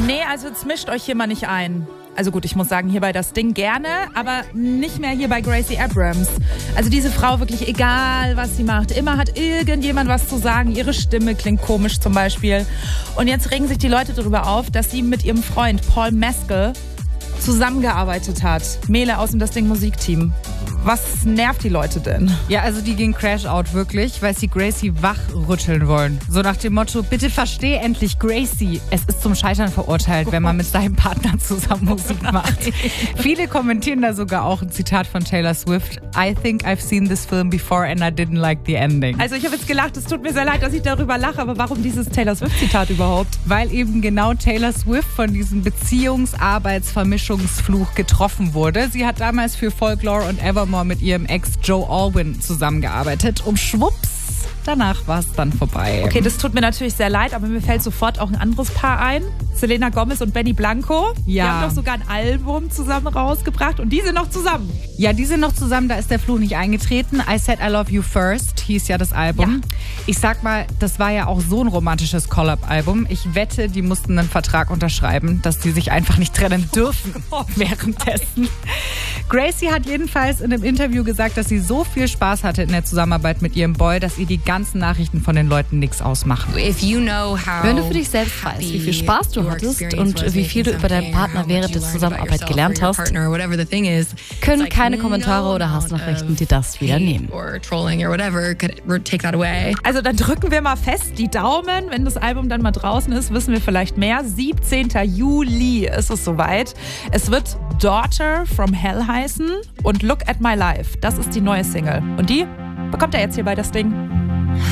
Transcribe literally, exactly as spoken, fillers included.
Nee, also jetzt mischt euch hier mal nicht ein. Also gut, ich muss sagen, hier bei das Ding gerne, aber nicht mehr hier bei Gracie Abrams. Also diese Frau wirklich, egal was sie macht, immer hat irgendjemand was zu sagen. Ihre Stimme klingt komisch zum Beispiel. Und jetzt regen sich die Leute darüber auf, dass sie mit ihrem Freund Paul Mescal zusammengearbeitet hat. Mele aus dem Das Ding Musikteam. Was nervt die Leute denn? Ja, also die gehen Crash Out wirklich, weil sie Gracie wachrütteln wollen. So nach dem Motto, bitte versteh endlich Gracie. Es ist zum Scheitern verurteilt, wenn man mit seinem Partner zusammen Musik macht. Viele kommentieren da sogar auch ein Zitat von Taylor Swift. I think I've seen this film before and I didn't like the ending. Also ich habe jetzt gelacht, es tut mir sehr leid, dass ich darüber lache, aber warum dieses Taylor Swift-Zitat überhaupt? Weil eben genau Taylor Swift von diesem Beziehungs-Arbeits-Vermischungsfluch getroffen wurde. Sie hat damals für Folklore und Evermore mit ihrem Ex Joe Alwyn zusammengearbeitet. Und schwupps, danach war es dann vorbei. Okay, das tut mir natürlich sehr leid, aber mir fällt sofort auch ein anderes Paar ein. Selena Gomez und Benny Blanco. Ja. Die haben doch sogar ein Album zusammen rausgebracht und die sind noch zusammen. Ja, die sind noch zusammen, da ist der Fluch nicht eingetreten. I Said I Love You First hieß ja das Album. Ja. Ich sag mal, das war ja auch so ein romantisches Collab-Album. Ich wette, die mussten einen Vertrag unterschreiben, dass die sich einfach nicht trennen dürfen währenddessen. Gracie hat jedenfalls in einem Interview gesagt, dass sie so viel Spaß hatte in der Zusammenarbeit mit ihrem Boy, dass ihr die ganzen Nachrichten von den Leuten nichts ausmachen. Wenn du für dich selbst weißt, wie viel Spaß du hattest und wie viel du über deinen Partner während der Zusammenarbeit gelernt hast, können keine Kommentare oder Hassnachrichten dir das wieder nehmen. Also dann drücken wir mal fest die Daumen. Wenn das Album dann mal draußen ist, wissen wir vielleicht mehr. siebzehnten Juli ist es soweit. Es wird Daughter from Hell heißen und Look at My Life. Das ist die neue Single. Und die bekommt er jetzt hier bei Das Ding.